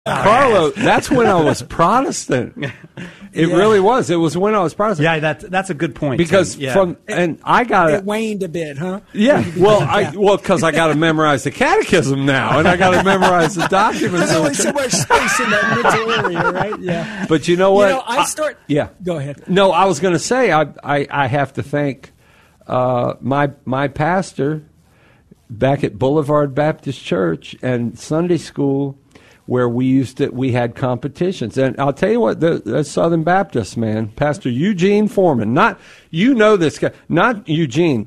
Carlo, that's when I was Protestant. It really was. It was when I was Protestant. Yeah, that's a good point. Because I got it waned a bit, huh? Yeah. Because I got to memorize the catechism now, and I got to memorize the documents. There's only so much space in that mental area, right? Yeah. But you know what? Yeah. Go ahead. No, I was going to say I have to thank my pastor back at Boulevard Baptist Church and Sunday school, where we had competitions. And I'll tell you what, the Southern Baptist, man, Pastor Eugene Foreman, this guy, not Eugene.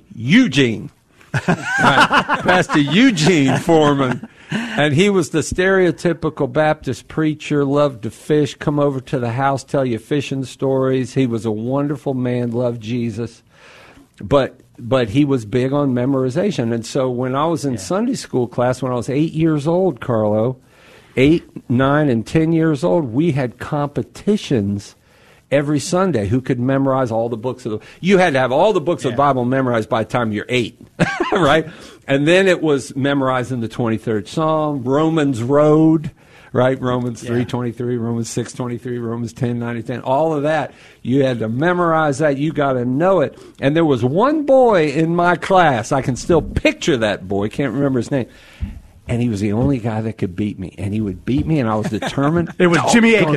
Right. Pastor Eugene Foreman. And he was the stereotypical Baptist preacher, loved to fish, come over to the house, tell you fishing stories. He was a wonderful man, loved Jesus. But he was big on memorization. And so when I was in Sunday school class, when I was 8 years old, Carlo, 8, 9, and 10 years old, we had competitions every Sunday who could memorize all the books you had to have all the books of the Bible memorized by the time you're 8, right? And then it was memorizing the 23rd Psalm, Romans Road, right? Romans 3:23, Romans 6:23, Romans 10:9-10, all of that. You had to memorize that. You got to know it. And there was one boy in my class, I can still picture that boy, can't remember his name. And he was the only guy that could beat me. And he would beat me, and I was determined. It was Jimmy Aiken.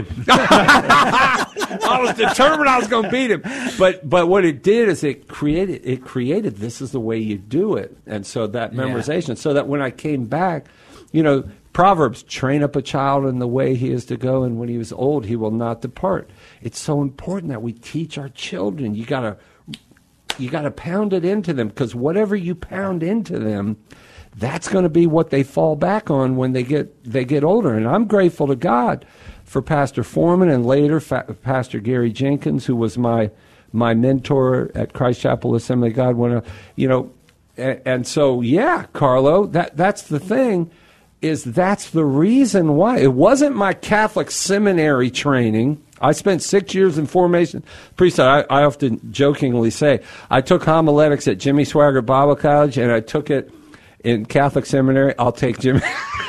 I was determined I was going to beat him. But what it did is it created this is the way you do it. And so that memorization. So that when I came back, Proverbs, train up a child in the way he is to go, and when he is old, he will not depart. It's so important that we teach our children. You got to pound it into them, because whatever you pound into them, that's going to be what they fall back on when they get older. And I'm grateful to God for Pastor Foreman and later Pastor Gary Jenkins, who was my mentor at Christ Chapel Assembly of God. And so Carlo, that's the thing, is that's the reason why. It wasn't my Catholic seminary training. I spent 6 years in formation priesthood. I often jokingly say I took homiletics at Jimmy Swaggart Bible College, and I took it in Catholic seminary. I'll take Jimmy.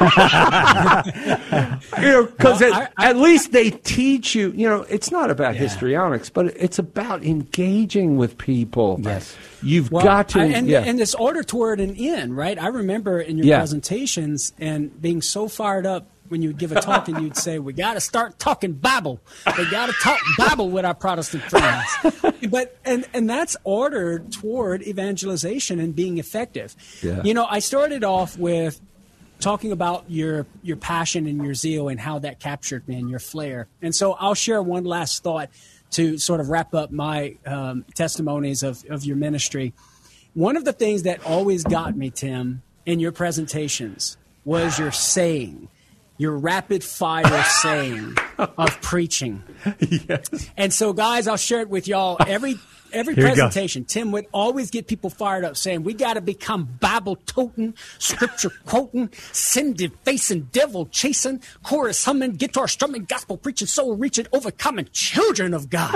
Because at least they teach you, it's not about histrionics, but it's about engaging with people. Yes. You've got to. And this order toward an end, right? I remember in your presentations and being so fired up when you would give a talk and you'd say, we got to start talking Bible. We got to talk Bible with our Protestant friends. And that's ordered toward evangelization and being effective. Yeah. I started off with talking about your passion and your zeal and how that captured me and your flair. And so I'll share one last thought to sort of wrap up my testimonies of your ministry. One of the things that always got me, Tim, in your presentations was your saying. Your rapid-fire saying of preaching. Yes. And so, guys, I'll share it with y'all. Every presentation, Tim would always get people fired up saying, we got to become Bible-toting, scripture-quoting, sin-defacing, devil-chasing, chorus-humming, guitar-strumming, gospel-preaching, soul-reaching, overcoming children of God.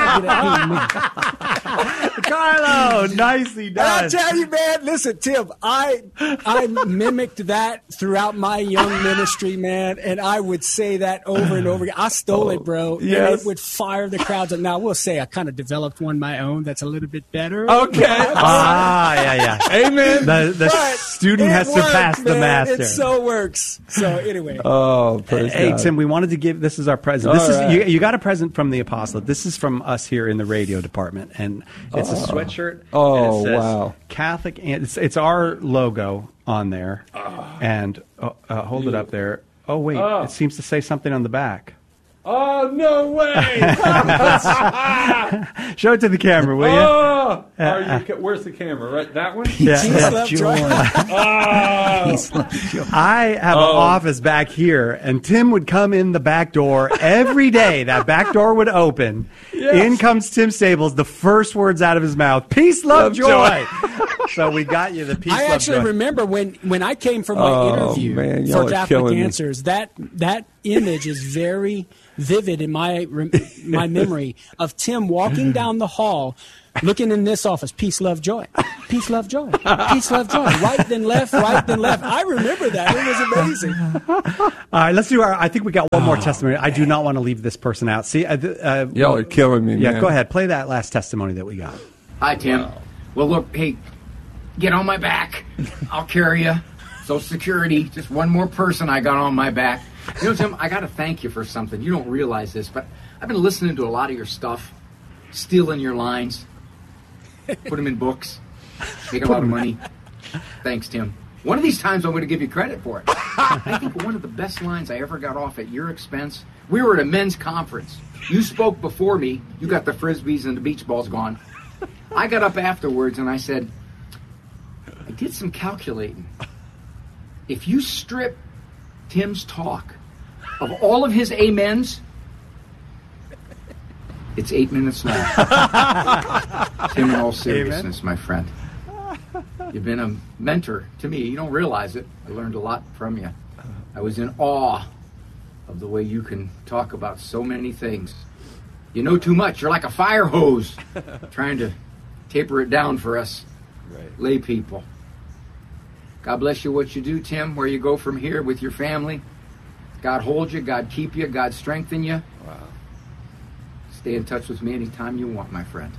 Carlo, nicely done. I'll tell you, man, listen, Tim, I mimicked that throughout my young ministry, man, and I would say that over and over again. I stole it, bro. Yes. And it would fire the crowds up. Now, I will say I kind of developed one my own that's a little bit better. Okay. Yeah. Amen. The student has surpassed the master. It so works. So anyway. Praise God. God. Tim, we wanted to give, this is our present. You got a present from the apostle. This is from us here in the radio department. And it's a sweatshirt. Oh, and it says wow. Catholic, and it's our logo on there. And hold it up there. Oh, wait. It seems to say something on the back. Oh, no way! Show it to the camera, will you? Where's the camera? Right, that one? Peace, love, joy. I have an office back here, and Tim would come in the back door every day. That back door would open. Yes. In comes Tim Stables, the first words out of his mouth, peace, love, joy. So we got you the peace. I actually remember when I came for my interview for Catholic Answers. That image is very vivid in my memory of Tim walking down the hall, looking in this office. Peace, love, joy. Peace, love, joy. Peace, love, joy. Right then left. Right then left. I remember that. It was amazing. All right, let's do I think we got one more testimony. I do not want to leave this person out. See, y'all are killing me. Yeah, man. go ahead. Play that last testimony that we got. Hi, Tim. Wow. Well, look, hey, get on my back. I'll carry you. Social Security, just one more person I got on my back. You know, Tim, I got to thank you for something. You don't realize this, but I've been listening to a lot of your stuff, stealing your lines, put them in books, make a lot of money. Thanks, Tim. One of these times I'm going to give you credit for it. I think one of the best lines I ever got off at your expense, we were at a men's conference. You spoke before me. You got the Frisbees and the beach balls gone. I got up afterwards and I said, I did some calculating. If you strip Tim's talk of all of his amens, it's 8 minutes long. Tim, in all seriousness, my friend, you've been a mentor to me. You don't realize it. I learned a lot from you. I was in awe of the way you can talk about so many things. You know too much. You're like a fire hose trying to taper it down for us lay people. God bless you what you do, Tim, where you go from here with your family. God hold you, God keep you, God strengthen you. Wow. Stay in touch with me anytime you want, my friend.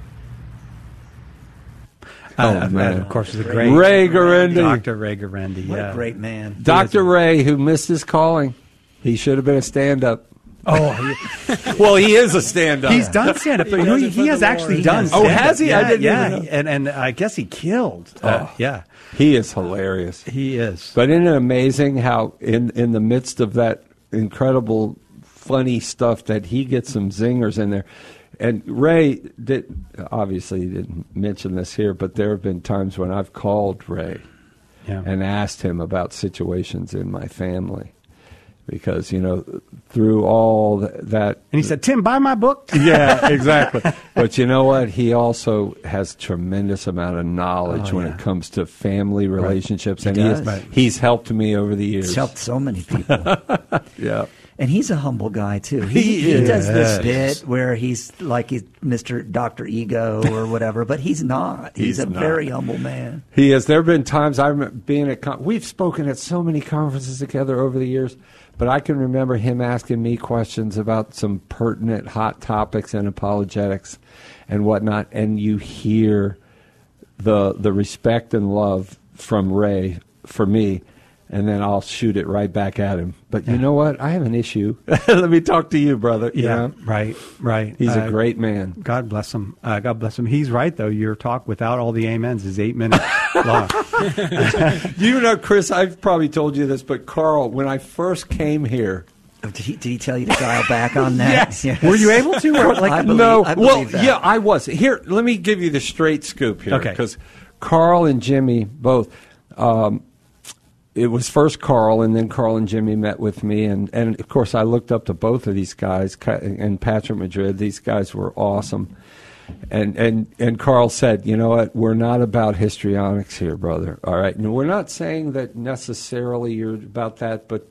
Man, of course, is a great Ray Guarendi. Dr. Ray Guarendi. What a great man. Dr. Ray, who missed his calling. He should have been a stand-up. Oh, well, he is a stand-up. He's done stand-up. He has actually done stand-up. Oh, has he? Yeah, I didn't even know. And I guess he killed. Yeah. He is hilarious. He is. But isn't it amazing how in the midst of that incredible, funny stuff that he gets some zingers in there. And Ray, obviously he didn't mention this here, but there have been times when I've called Ray and asked him about situations in my family. Because, through all that... And he said, Tim, buy my book. Yeah, exactly. But you know what? He also has tremendous amount of knowledge when it comes to family relationships. Right. And he's helped me over the years. He's helped so many people. Yeah. And he's a humble guy, too. He does this bit where he's like he's Mr. Dr. Ego or whatever, but he's not. He's a very humble man. He is. There have been times I remember being at... We've spoken at so many conferences together over the years, but I can remember him asking me questions about some pertinent hot topics and apologetics and whatnot, and you hear the respect and love from Ray for me, and then I'll shoot it right back at him. But you know what? I have an issue. Let me talk to you, brother. Right. He's a great man. God bless him. God bless him. He's right, though. Your talk without all the amens is 8 minutes long. Chris, I've probably told you this, but Carl, when I first came here... Did he tell you to dial back on that? Yes. Were you able to? Or I believe that. Yeah, I was. Here, let me give you the straight scoop here. Okay. Because Carl and Jimmy both... it was first Carl, and then Carl and Jimmy met with me, and of course I looked up to both of these guys, and Patrick Madrid. These guys were awesome, and Carl said, you know what, we're not about histrionics here, brother. All right, and we're not saying that necessarily you're about that, but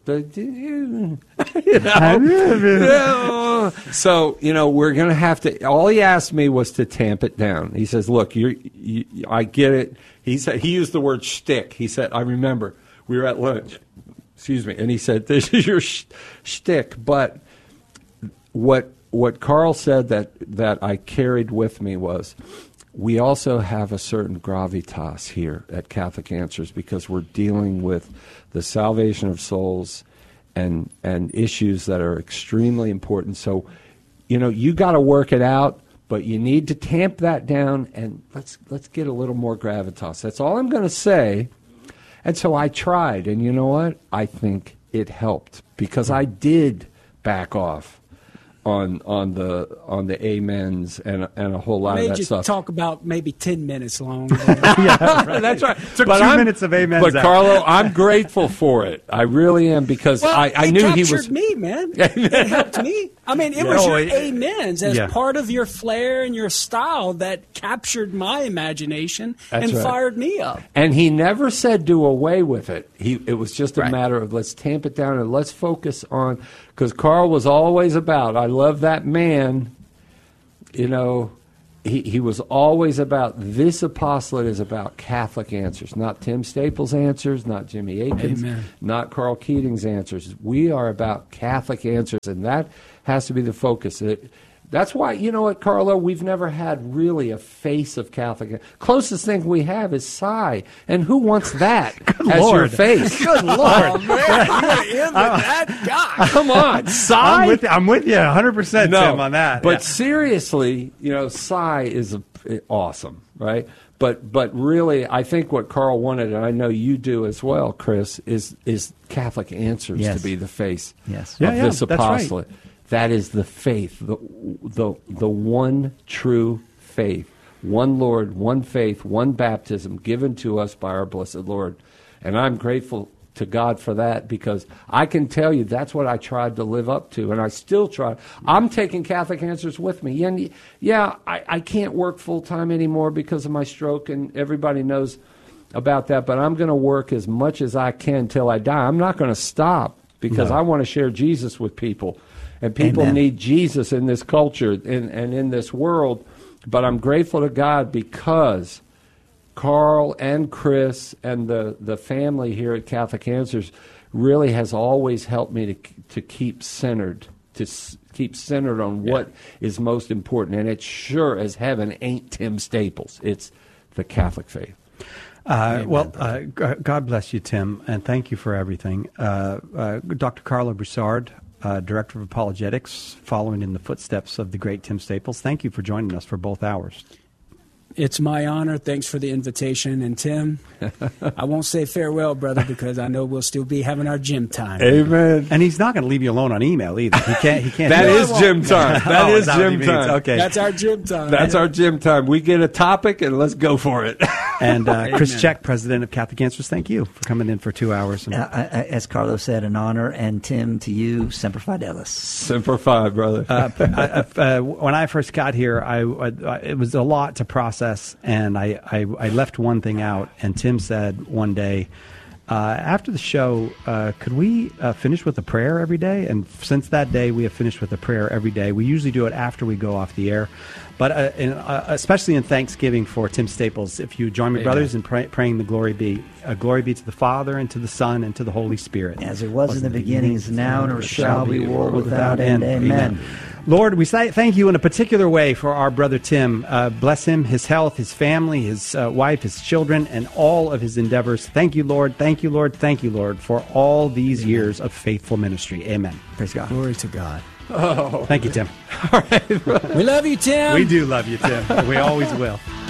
so we're going to have to. All he asked me was to tamp it down. He says, look, I get it. He said he used the word shtick. He said, I remember. We were at lunch, and he said, this is your shtick. But what Carl said that I carried with me was, we also have a certain gravitas here at Catholic Answers because we're dealing with the salvation of souls and issues that are extremely important. So, you got to work it out, but you need to tamp that down, and let's get a little more gravitas. That's all I'm going to say. And so I tried, and you know what? I think it helped because I did back off on the amens and a whole lot of that stuff. Talk about maybe 10 minutes long. That's right. Took 2 minutes of amens. But Carlo, I'm grateful for it. I really am because I knew he was. It captured me, man. It helped me. I mean, it was your amens as part of your flair and your style that captured my imagination That's and right. fired me up. And he never said do away with it. It was just a matter of let's tamp it down and let's focus on, because Carl was always about, I love that man, you know, he was always about, this apostolate is about Catholic answers, not Tim Staples' answers, not Jimmy Akin's, Amen. not Carl Keating's answers. We are about Catholic answers, and that has to be the focus. That's why, you know what, Carlo, we've never had really a face of Catholic. Closest thing we have is Cy. And who wants that as Lord. your face? Good Lord. Oh, man, you're going to end with that guy. Come on, Cy? I'm with you 100%, Tim, on that. But Yeah. seriously, you know, Cy is awesome, right? But really, I think what Carl wanted, and I know you do as well, Chris, is Catholic answers Yes. to be the face Yes. of Yeah, this that's right. apostolate. That is the faith, the one true faith, one Lord, one faith, one baptism given to us by our blessed Lord. And I'm grateful to God for that, because I can tell you that's what I tried to live up to, and I still try. I'm taking Catholic answers with me. And yeah, I can't work full-time anymore because of my stroke, and everybody knows about that, but I'm going to work as much as I can till I die. I'm not going to stop, because I want to share Jesus with people. And people Amen. need Jesus in this culture and in this world. But I'm grateful to God, because Carl and Chris and the family here at Catholic Answers really has always helped me to keep centered, keep centered on what is most important. And it sure as heaven ain't Tim Staples. It's the Catholic faith. God bless you, Tim, and thank you for everything. Dr. Carlo Broussard, Director of Apologetics, following in the footsteps of the great Tim Staples. Thank you for joining us for both hours. It's my honor. Thanks for the invitation. And Tim, I won't say farewell, brother, because I know we'll still be having our gym time. Amen. And he's not going to leave you alone on email either. He can't. That do is gym time. That Oh, is that what he gym means? time. Okay. That's our gym time. That's our gym time. We get a topic and let's go for it. And Chris Check, President of Catholic Answers, thank you for coming in for 2 hours. And As Carlos said, an honor. And Tim, to you, Semper Fidelis. Semper Fi, brother. when I first got here, it was a lot to process, and I left one thing out. And Tim said one day, after the show, could we finish with a prayer every day? And since that day, we have finished with a prayer every day. We usually do it after we go off the air. But especially in Thanksgiving for Tim Staples, if you join me, brothers, in praying the glory be to the Father, and to the Son, and to the Holy Spirit. As it was in the beginning, is now, and shall be, world without end. Amen. Lord, we say thank you in a particular way for our brother Tim. Bless him, his health, his family, his wife, his children, and all of his endeavors. Thank you, Lord. Thank you, Lord. Thank you, Lord, for all these years of faithful ministry. Amen. Praise God. Glory to God. Thank you, Tim. We love you, Tim. We do love you, Tim. We always will.